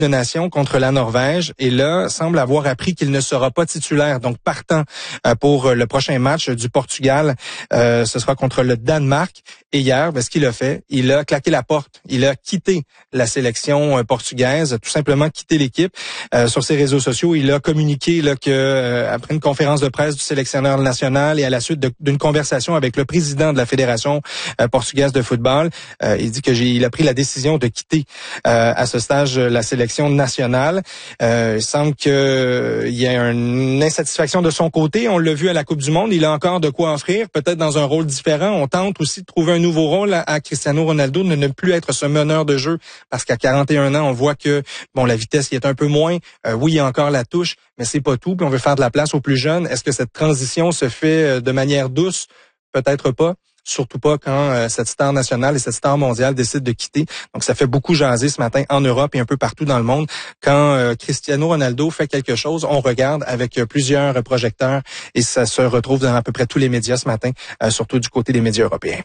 de Nations contre la Norvège et là semble avoir appris qu'il ne sera pas titulaire. Donc partant pour le prochain match du Portugal, ce sera contre le Danemark. Et hier, ce qu'il a fait, il a claqué la porte. Il a quitté la sélection portugaise, tout simplement quitté l'équipe. Sur ses réseaux sociaux, il a communiqué là, que après une conférence de presse du sélectionneur national et à la suite d'une conversation avec le président de la Fédération portugaise de football, il dit qu'il a pris la décision de quitter à ce stage la sélection nationale. Il semble qu'il y a une insatisfaction de son côté. On l'a vu à la Coupe du Monde. Il a encore de quoi offrir, peut-être dans un rôle différent. On tente aussi de trouver un nouveau rôle à Cristiano Ronaldo, de ne plus être ce meneur de jeu, parce qu'à 41 ans, on voit que la vitesse y est un peu moins. Oui, il y a encore la touche, mais c'est pas tout. Puis on veut faire de la place aux plus jeunes. Est-ce que cette transition se fait de manière douce? Peut-être pas. Surtout pas quand cette star nationale et cette star mondiale décident de quitter. Donc, ça fait beaucoup jaser ce matin en Europe et un peu partout dans le monde. Quand Cristiano Ronaldo fait quelque chose, on regarde avec plusieurs projecteurs et ça se retrouve dans à peu près tous les médias ce matin, surtout du côté des médias européens.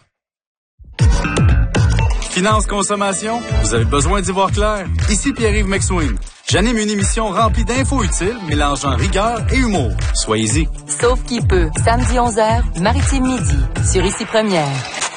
Finance consommation, vous avez besoin d'y voir clair? Ici Pierre-Yves McSween. J'anime une émission remplie d'infos utiles, mélangeant rigueur et humour. Soyez-y. Sauf qui peut. Samedi 11h, Maritime Midi, sur Ici Première.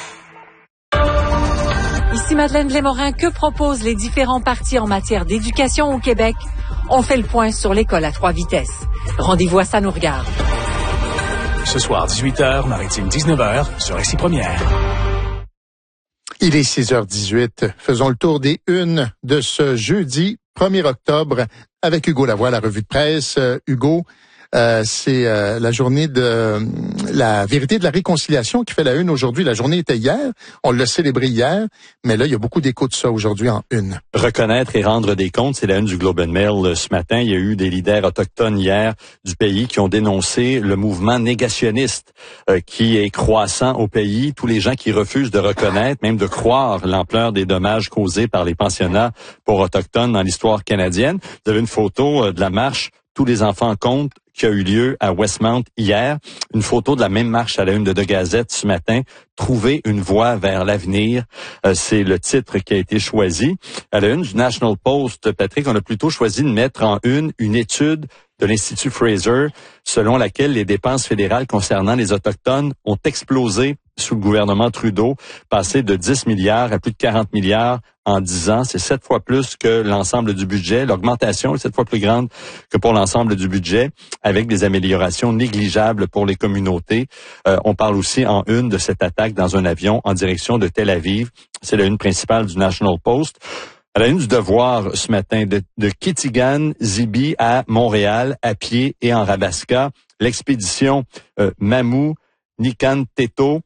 Ici Madeleine Blais-Morin. Que proposent les différents partis en matière d'éducation au Québec? On fait le point sur l'école à 3 vitesses. Rendez-vous à Ça nous regarde. Ce soir, 18h, Maritime 19h, sur Ici Première. Il est 6h18. Faisons le tour des unes de ce jeudi 1er octobre avec Hugo Lavoie, la revue de presse. Hugo, c'est la journée de la vérité de la réconciliation qui fait la une aujourd'hui. La journée était hier, on l'a célébré hier, mais là, il y a beaucoup d'écho de ça aujourd'hui en une. Reconnaître et rendre des comptes, c'est la une du Globe and Mail ce matin. Il y a eu des leaders autochtones hier du pays qui ont dénoncé le mouvement négationniste qui est croissant au pays. Tous les gens qui refusent de reconnaître, même de croire l'ampleur des dommages causés par les pensionnats pour autochtones dans l'histoire canadienne. Vous avez une photo de la marche Tous les enfants comptent qui a eu lieu à Westmount hier. Une photo de la même marche à la une de The Gazette ce matin. Trouver une voie vers l'avenir, c'est le titre qui a été choisi. À la une du National Post, Patrick, on a plutôt choisi de mettre en une étude de l'Institut Fraser, selon laquelle les dépenses fédérales concernant les Autochtones ont explosé sous le gouvernement Trudeau, passé de 10 milliards à plus de 40 milliards en 10 ans. C'est 7 fois plus que l'ensemble du budget. L'augmentation est 7 fois plus grande que pour l'ensemble du budget, avec des améliorations négligeables pour les communautés. On parle aussi en une de cette attaque dans un avion en direction de Tel Aviv. C'est la une principale du National Post. À la une du Devoir ce matin, de Kitigan-Zibi à Montréal, à pied et en Rabasca, l'expédition Mamou Nikan-Teto,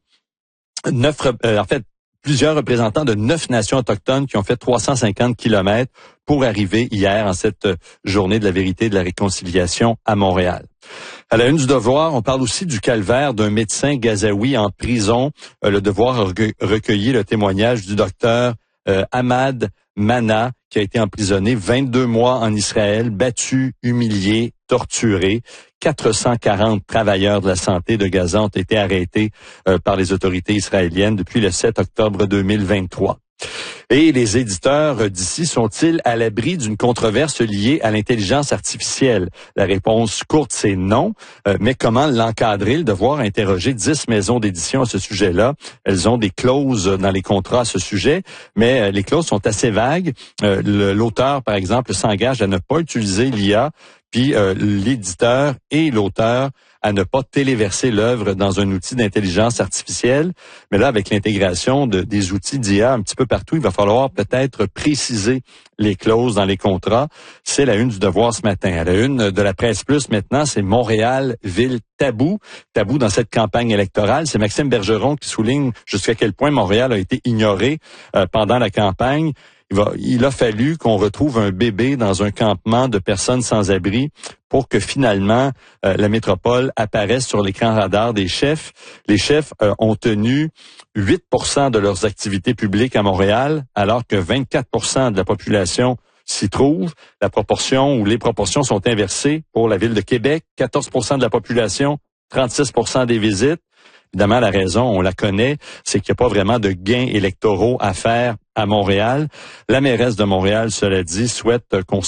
plusieurs représentants de 9 nations autochtones qui ont fait 350 kilomètres pour arriver hier en cette journée de la vérité et de la réconciliation à Montréal. À la une du Devoir, on parle aussi du calvaire d'un médecin gazaoui en prison. Le Devoir a recueilli le témoignage du docteur Ahmad Mana, qui a été emprisonné 22 mois en Israël, battu, humilié, torturé. 440 travailleurs de la santé de Gaza ont été arrêtés par les autorités israéliennes depuis le 7 octobre 2023. Et les éditeurs d'ici sont-ils à l'abri d'une controverse liée à l'intelligence artificielle? La réponse courte, c'est non. Mais comment l'encadrer? Le Devoir a interrogé 10 maisons d'édition à ce sujet-là. Elles ont des clauses dans les contrats à ce sujet, mais les clauses sont assez vagues. L'auteur, par exemple, s'engage à ne pas utiliser l'IA, puis l'éditeur et l'auteur à ne pas téléverser l'œuvre dans un outil d'intelligence artificielle. Mais là, avec l'intégration des outils d'IA un petit peu partout, il va falloir peut-être préciser les clauses dans les contrats. C'est la une du Devoir ce matin. À la une de la Presse Plus maintenant, c'est Montréal, ville tabou. Tabou dans cette campagne électorale. C'est Maxime Bergeron qui souligne jusqu'à quel point Montréal a été ignoré pendant la campagne. Il a fallu qu'on retrouve un bébé dans un campement de personnes sans abri pour que finalement la métropole apparaisse sur l'écran radar des chefs. Les chefs ont tenu 8% de leurs activités publiques à Montréal, alors que 24% de la population s'y trouve. La proportion ou les proportions sont inversées pour la ville de Québec. 14% de la population, 36% des visites. Évidemment, la raison, on la connaît, c'est qu'il n'y a pas vraiment de gains électoraux à faire à Montréal. La mairesse de Montréal, cela dit, souhaite qu'on